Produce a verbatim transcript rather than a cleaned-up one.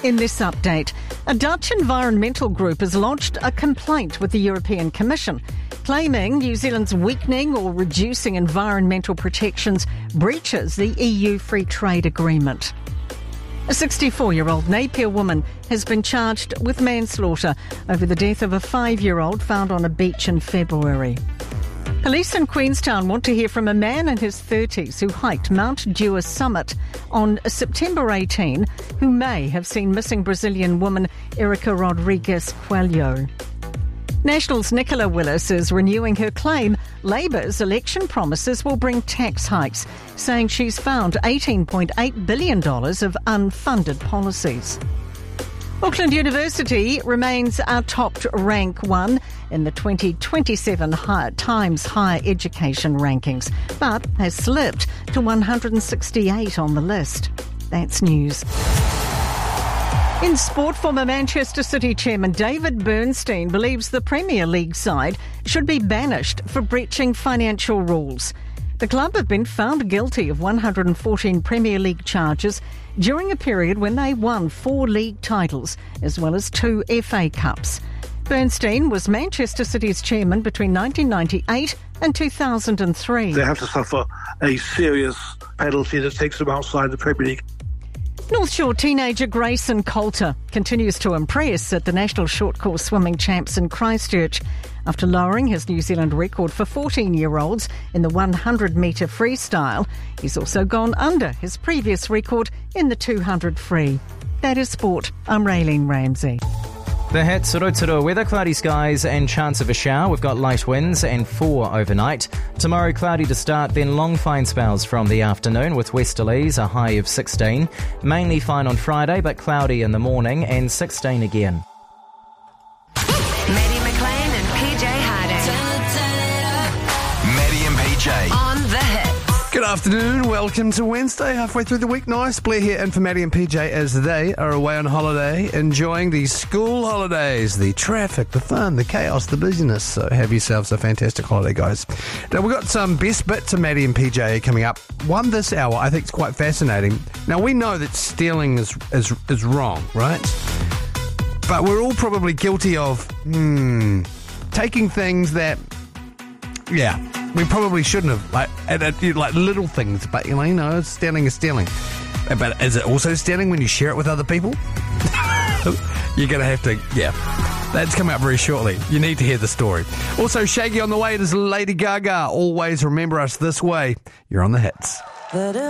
In this update, a Dutch environmental group has lodged a complaint with the European Commission, claiming New Zealand's weakening or reducing environmental protections breaches the E U Free Trade Agreement. A sixty-four-year-old Napier woman has been charged with manslaughter over the death of a five-year-old found on a beach in February. Police in Queenstown want to hear from a man in his thirties who hiked Mount Dewar summit on September eighteenth, who may have seen missing Brazilian woman Erica Rodrigues Coelho. National's Nicola Willis is renewing her claim Labour's election promises will bring tax hikes, saying she's found eighteen point eight billion dollars of unfunded policies. Auckland University remains our top rank one in the twenty twenty-seven high, Times Higher Education rankings, but has slipped to one hundred sixty-eight on the list. That's news. In sport, former Manchester City chairman David Bernstein believes the Premier League side should be banished for breaching financial rules. The club have been found guilty of one hundred fourteen Premier League charges during a period when they won four league titles as well as two F A Cups. Bernstein was Manchester City's chairman between nineteen ninety-eight and two thousand three. They have to suffer a serious penalty that takes them outside the Premier League. North Shore teenager Grayson Coulter continues to impress at the National Short Course Swimming Champs in Christchurch after lowering his New Zealand record for fourteen-year-olds in the one hundred metre freestyle. He's also gone under his previous record in the two hundred free. That is sport. I'm Raylene Ramsey. The hits, Rotorua weather, cloudy skies and chance of a shower. We've got light winds and four overnight. Tomorrow cloudy to start, then long fine spells from the afternoon with westerlies, a high of sixteen. Mainly fine on Friday, but cloudy in the morning and sixteen again. Maddie McLean and P J Harding. Maddie and P J. On the hit. Good afternoon, welcome to Wednesday, halfway through the week. Nice, Blair here, and for Maddie and P J as they are away on holiday, enjoying the school holidays, the traffic, the fun, the chaos, the busyness. So have yourselves a fantastic holiday, guys. Now, we've got some best bits of Maddie and P J coming up. One this hour I think is quite fascinating. Now, we know that stealing is is, is wrong, right? But we're all probably guilty of, hmm, taking things that, yeah, we probably shouldn't have, like, like little things, but you know, you know, stealing is stealing. But is it also stealing when you share it with other people? You're going to have to, yeah. That's coming up very shortly. You need to hear the story. Also, Shaggy on the way. It is Lady Gaga. Always remember us this way. You're on the hits.